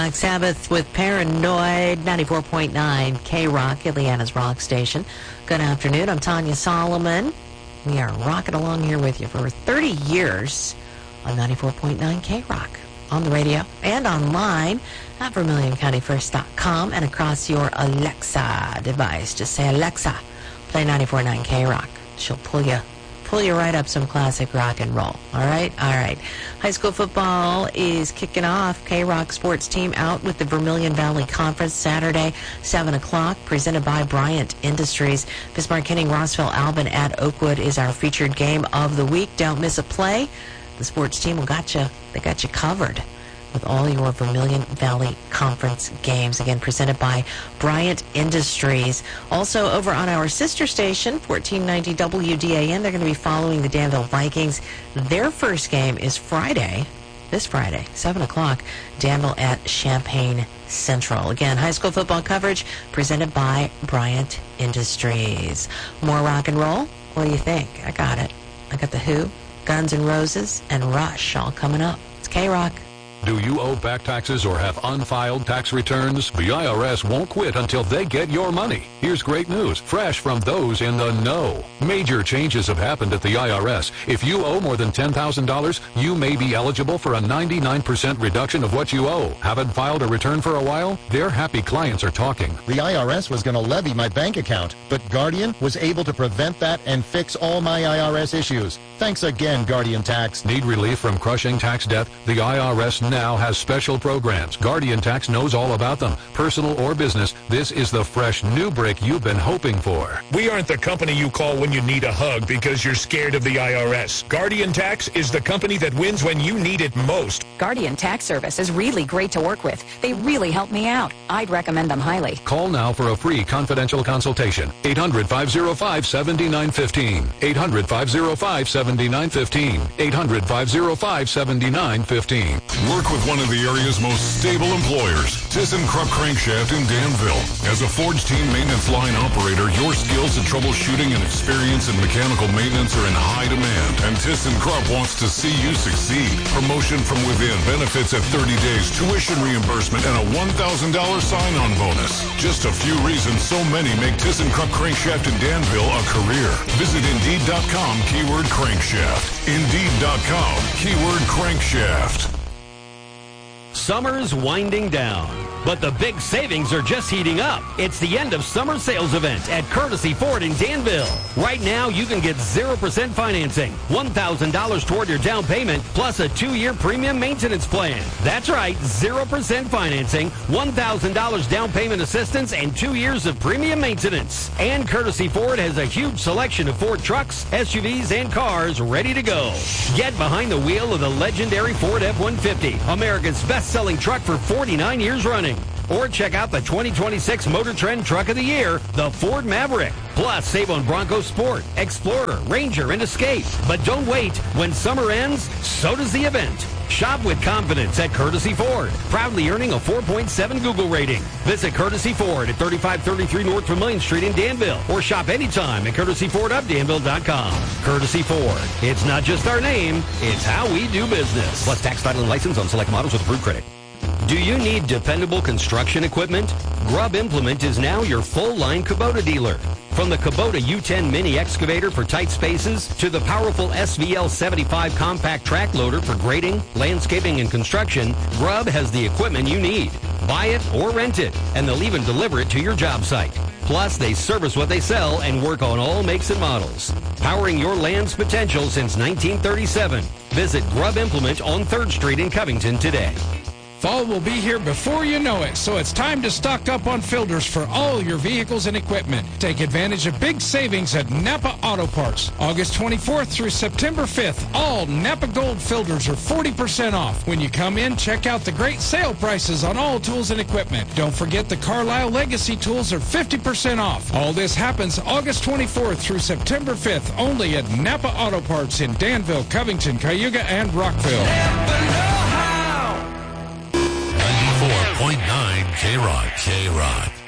Black Sabbath with Paranoid, 94.9 K-Rock, Indiana's rock station. Good afternoon. I'm Tanya Solomon. We are rocking along here with you for 30 years on 94.9 K-Rock, on the radio and online at VermilionCountyFirst.com and across your Alexa device. Just say, Alexa, play 94.9 K-Rock. She'll pull you right up some classic rock and roll. All right? High school football is kicking off. K-Rock sports team out with the Vermilion Valley Conference Saturday, 7 o'clock, presented by Bryant Industries. Bismarck Henning Rossville Alvin at Oakwood is our featured game of the week. Don't miss a play. The sports team they got you covered with all your Vermilion Valley Conference games. Again, presented by Bryant Industries. Also, over on our sister station, 1490 WDAN, they're going to be following the Danville Vikings. Their first game is this Friday, 7 o'clock, Danville at Champaign Central. Again, high school football coverage presented by Bryant Industries. More rock and roll? What do you think? I got it. I got The Who, Guns N' Roses, and Rush all coming up. It's K-Rock. Do you owe back taxes or have unfiled tax returns? The IRS won't quit until they get your money. Here's great news, fresh from those in the know. Major changes have happened at the IRS. If you owe more than $10,000, you may be eligible for a 99% reduction of what you owe. Haven't filed a return for a while? Their happy clients are talking. The IRS was going to levy my bank account, but Guardian was able to prevent that and fix all my IRS issues. Thanks again, Guardian Tax. Need relief from crushing tax debt? The IRS now has special programs. Guardian Tax knows all about them. Personal or business, this is the fresh new break you've been hoping for. We aren't the company you call when you need a hug because you're scared of the IRS. Guardian Tax is the company that wins when you need it most. Guardian Tax Service is really great to work with. They really help me out. I'd recommend them highly. Call now for a free confidential consultation. 800-505-7915. 800-505-7915. 800-505-7915. Work with one of the area's most stable employers, ThyssenKrupp Crankshaft in Danville. As a Forge Team maintenance line operator, your skills in troubleshooting and experience in mechanical maintenance are in high demand, and ThyssenKrupp wants to see you succeed. Promotion from within, benefits at 30 days, tuition reimbursement, and a $1,000 sign-on bonus. Just a few reasons so many make ThyssenKrupp Crankshaft in Danville a career. Visit Indeed.com, keyword crankshaft. Indeed.com, keyword crankshaft. Summer's winding down, but the big savings are just heating up. It's the end of summer sales event at Courtesy Ford in Danville. Right now, you can get 0% financing, $1,000 toward your down payment, plus a 2-year premium maintenance plan. That's right, 0% financing, $1,000 down payment assistance, and 2 years of premium maintenance. And Courtesy Ford has a huge selection of Ford trucks, SUVs, and cars ready to go. Get behind the wheel of the legendary Ford F-150, America's best-selling truck for 49 years running. Or check out the 2026 Motor Trend Truck of the Year, the Ford Maverick. Plus, save on Bronco Sport, Explorer, Ranger, and Escape. But don't wait. When summer ends, so does the event. Shop with confidence at Courtesy Ford, proudly earning a 4.7 Google rating. Visit Courtesy Ford at 3533 North Vermilion Street in Danville, or shop anytime at CourtesyFordUpDanville.com. Courtesy Ford. It's not just our name, it's how we do business. Plus tax, title, and license on select models with approved credit. Do you need dependable construction equipment? Grubb Implement is now your full-line Kubota dealer. From the Kubota U10 mini excavator for tight spaces to the powerful SVL 75 compact track loader for grading, landscaping, and construction, Grubb has the equipment you need. Buy it or rent it, and they'll even deliver it to your job site. Plus, they service what they sell and work on all makes and models. Powering your land's potential since 1937. Visit Grubb Implement on 3rd Street in Covington today. Fall will be here before you know it, so it's time to stock up on filters for all your vehicles and equipment. Take advantage of big savings at Napa Auto Parts. August 24th through September 5th, all Napa Gold filters are 40% off. When you come in, check out the great sale prices on all tools and equipment. Don't forget the Carlisle Legacy tools are 50% off. All this happens August 24th through September 5th, only at Napa Auto Parts in Danville, Covington, Cayuga, and Rockville. 94.9 K-Rock.